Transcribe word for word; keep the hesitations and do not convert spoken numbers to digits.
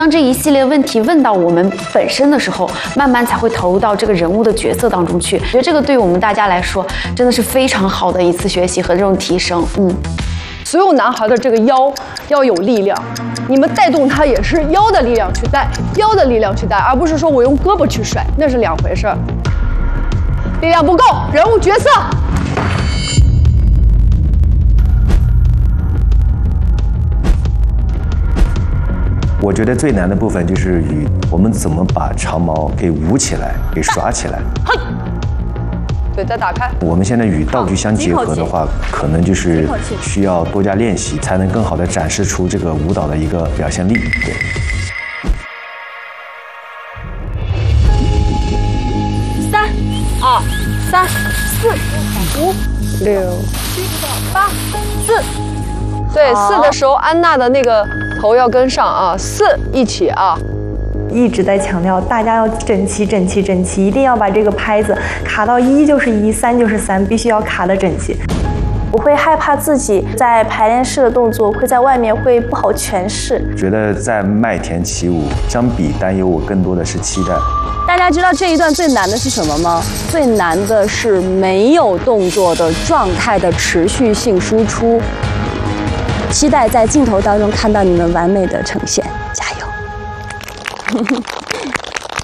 当这一系列问题问到我们本身的时候，慢慢才会投入到这个人物的角色当中去。我觉得这个对于我们大家来说，真的是非常好的一次学习和这种提升。嗯， 所有男孩的这个腰要有力量，你们带动他也是腰的力量去带，腰的力量去带，而不是说我用胳膊去甩，那是两回事儿。力量不够，人物角色。 我觉得最难的部分就是与我们怎么把长矛给舞起来，给耍起来。 哼，对，再打开。 我们现在与道具相结合的话，可能就是需要多加练习，才能更好的展示出这个舞蹈的一个表现力。对。 三、二、三、四、五、六、七、八、四。对，四的时候，安娜的那个头要跟上啊，四一起啊。 一直在强调大家要整齐、整齐、整齐，一定要把这个拍子卡到一就是一，三就是三，必须要卡得整齐。 我会害怕自己在排练室的动作会在外面会不好诠释。 觉得在麦田起舞相比担忧，我更多的是期待。 大家知道这一段最难的是什么吗？最难的是没有动作的状态的持续性输出。期待在镜头当中看到你们完美的呈现，加油！